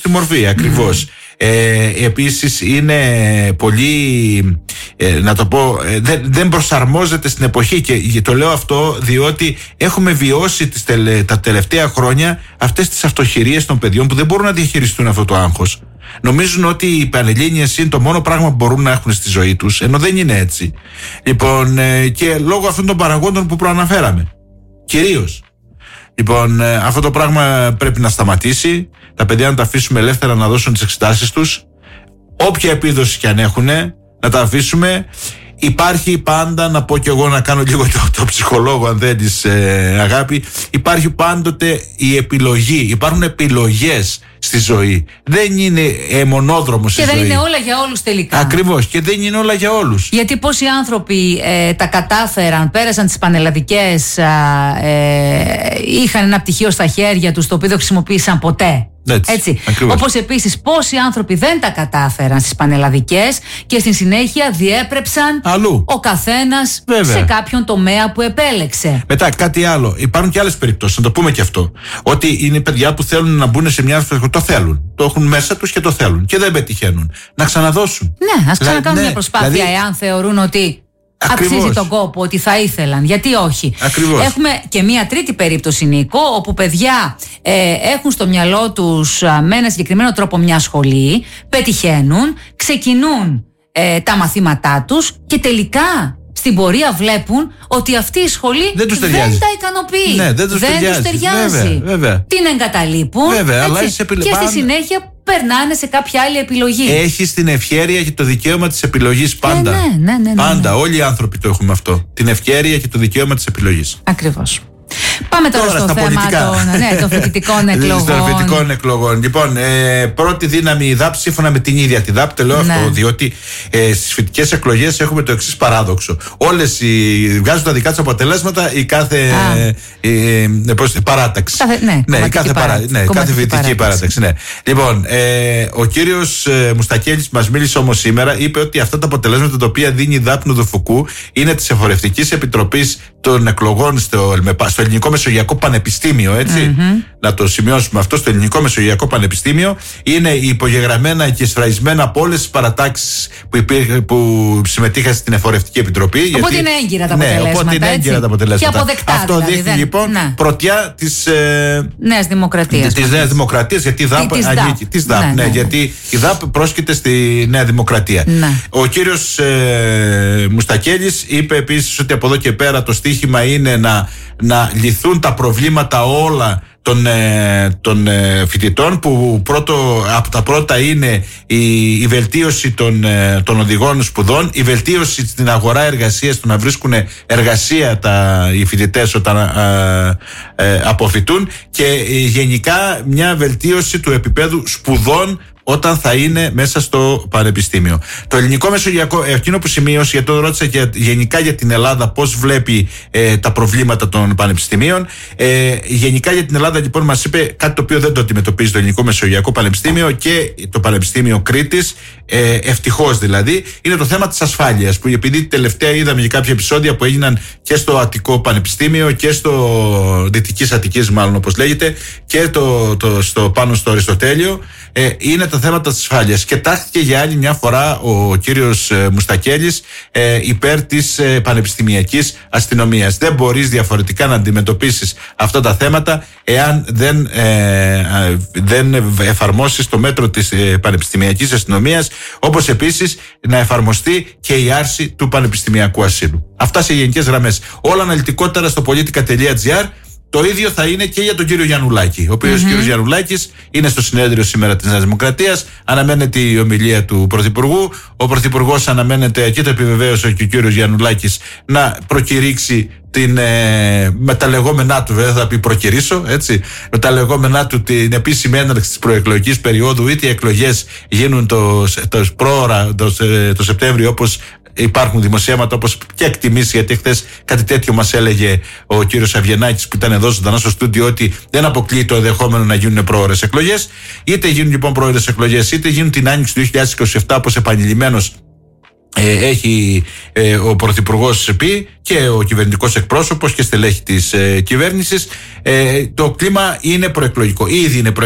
Στη μορφή, ακριβώς. Επίσης είναι πολύ, να το πω, δεν προσαρμόζεται στην εποχή, και το λέω αυτό διότι έχουμε βιώσει τα τελευταία χρόνια αυτές τις αυτοχειρίες των παιδιών που δεν μπορούν να διαχειριστούν αυτό το άγχος. Νομίζουν ότι οι Πανελλήνιες είναι το μόνο πράγμα που μπορούν να έχουν στη ζωή τους, ενώ δεν είναι έτσι. Λοιπόν, και λόγω αυτών των παραγόντων που προαναφέραμε, κυρίως. Λοιπόν, αυτό το πράγμα πρέπει να σταματήσει. Τα παιδιά να τα αφήσουμε ελεύθερα να δώσουν τις εξετάσεις τους, όποια επίδοση και αν έχουν, να τα αφήσουμε. Υπάρχει πάντα, να πω κι εγώ, να κάνω λίγο το ψυχολόγο, αν θέλεις, αγάπη, υπάρχει πάντοτε η επιλογή. Υπάρχουν επιλογές στη ζωή. Δεν είναι μονόδρομος στη ζωή. Και δεν είναι όλα για όλους τελικά. Ακριβώς, και δεν είναι όλα για όλους. Γιατί πόσοι άνθρωποι τα κατάφεραν, πέρασαν τις πανελλαδικές, είχαν ένα πτυχίο στα χέρια τους το οποίο δεν χρησιμοποίησαν ποτέ. Έτσι. Όπως επίσης πόσοι άνθρωποι δεν τα κατάφεραν στις πανελλαδικές και στη συνέχεια διέπρεψαν αλλού, ο καθένας σε κάποιον τομέα που επέλεξε. Μετά κάτι άλλο, υπάρχουν και άλλες περιπτώσεις, να το πούμε και αυτό, ότι είναι παιδιά που θέλουν να μπουν σε μια, το θέλουν, το έχουν μέσα τους και το θέλουν και δεν πετυχαίνουν, να ξαναδώσουν. Ναι, ας ξανακάνουν μια προσπάθεια, εάν θεωρούν ότι αξίζει τον κόπο, ότι θα ήθελαν. Γιατί όχι. Ακριβώς. Έχουμε και μία τρίτη περίπτωση, Νίκο, όπου παιδιά έχουν στο μυαλό τους με ένα συγκεκριμένο τρόπο μια σχολή, πετυχαίνουν, ξεκινούν τα μαθήματά τους και τελικά στην πορεία βλέπουν ότι αυτή η σχολή δεν τα ικανοποιεί. Ναι, δεν τους ταιριάζει. Βέβαια. Την εγκαταλείπουν. Βέβαια, αλλά και στη συνέχεια περνάνε σε κάποια άλλη επιλογή. Έχεις την ευχέρεια και το δικαίωμα της επιλογής πάντα. Ναι. Πάντα. Όλοι οι άνθρωποι το έχουμε αυτό. Την ευχέρεια και το δικαίωμα της επιλογής. Ακριβώς. Πάμε τώρα στο θέμα των φοιτητικών εκλογών. Των φοιτητικών εκλογών. Λοιπόν, πρώτη δύναμη η ΔΑΠ, σύμφωνα με την ίδια τη ΔΑΠ, το λέω αυτό, διότι στις φοιτητικές εκλογές έχουμε το εξής παράδοξο. Όλες βγάζουν τα δικά τους αποτελέσματα η κάθε παράταξη. Κάθε φοιτητική παράταξη. Ναι. Λοιπόν, ο κύριος Μουστακέλης μας μίλησε όμως σήμερα, είπε ότι αυτά τα αποτελέσματα τα οποία δίνει η ΔΑΠ Νουδουφουκού είναι της Εφορευτικής Επιτροπής των Εκλογών στο Ελληνικό Μεσογειακό Πανεπιστήμιο, έτσι. Να το σημειώσουμε αυτό, στο Ελληνικό Μεσογειακό Πανεπιστήμιο. Είναι υπογεγραμμένα και σφραγισμένα από όλες τις παρατάξεις που συμμετείχαν στην Εφορευτική Επιτροπή. Οπότε είναι έγκυρα τα αποτελέσματα. Οπότε είναι έγκυρα τα αποτελέσματα. Και αποδεκτά. Αυτό δείχνει λοιπόν πρωτιά της Νέας Δημοκρατίας. Της Νέας Δημοκρατίας, γιατί η ΔΑΠ ανήκει. Της ΔΑΠ, γιατί η ΔΑΠ πρόσκειται στη Νέα Δημοκρατία. Ο κύριος Μουστακέλης είπε επίσης ότι από εδώ και πέρα το στίχημα είναι να λυθούν τα προβλήματα όλα των φοιτητών, που από τα πρώτα είναι η βελτίωση των οδηγών σπουδών, η βελτίωση στην αγορά εργασίας, το να βρίσκουν εργασία οι φοιτητές όταν αποφοιτούν, και γενικά μια βελτίωση του επίπεδου σπουδών όταν θα είναι μέσα στο πανεπιστήμιο. Το Ελληνικό Μεσογειακό, εκείνο που σημείωσε, γιατί το ρώτησα και γενικά για την Ελλάδα, πώς βλέπει τα προβλήματα των πανεπιστημίων. Γενικά για την Ελλάδα, λοιπόν, μας είπε κάτι το οποίο δεν το αντιμετωπίζει το Ελληνικό Μεσογειακό Πανεπιστήμιο και το Πανεπιστήμιο Κρήτης. Ευτυχώς δηλαδή, είναι το θέμα της ασφάλειας. Που επειδή τελευταία είδαμε και κάποια επεισόδια που έγιναν και στο Αττικό Πανεπιστήμιο και στο Δυτικής Αττικής, μάλλον όπως λέγεται, και πάνω στο Αριστοτέλειο. Είναι τα θέματα της ασφάλειας. Και τάχθηκε για άλλη μια φορά ο κύριος Μουστακέλης υπέρ της πανεπιστημιακής αστυνομίας. Δεν μπορείς διαφορετικά να αντιμετωπίσεις αυτά τα θέματα εάν δεν εφαρμόσεις το μέτρο της πανεπιστημιακής αστυνομίας, όπως επίσης να εφαρμοστεί και η άρση του πανεπιστημιακού ασύλου. Αυτά σε γενικές γραμμές. Όλα αναλυτικότερα στο politica.gr. Το ίδιο θα είναι και για τον κύριο Γιαννουλάκη, ο οποίος κύριος Γιαννουλάκης είναι στο συνέδριο σήμερα της Νέας Δημοκρατίας. Αναμένεται η ομιλία του Πρωθυπουργού. Ο Πρωθυπουργός αναμένεται, και το επιβεβαίωσε και ο κύριος Γιαννουλάκης, να προκηρύξει με τα λεγόμενά του, βέβαια θα πει προκηρύσω, έτσι, με τα λεγόμενά του την επίσημη έναρξη της προεκλογικής περίοδου, είτε οι εκλογές γίνουν το Σεπτέμβριο, όπως υπάρχουν δημοσιεύματα, όπως και εκτιμήσει, γιατί χθες κάτι τέτοιο μας έλεγε ο κύριος Αβγενάκης που ήταν εδώ ζωντανά στο στούντιο, ότι δεν αποκλείει το ενδεχόμενο να γίνουν πρόωρες εκλογές. Είτε γίνουν λοιπόν πρόωρες εκλογές, είτε γίνουν την άνοιξη του 2027, όπως επανειλημμένος έχει ο Πρωθυπουργός πει και ο κυβερνητικός εκπρόσωπος και στελέχη της κυβέρνησης. Το κλίμα είναι προεκλογικό, ήδη είναι προεκλογικό.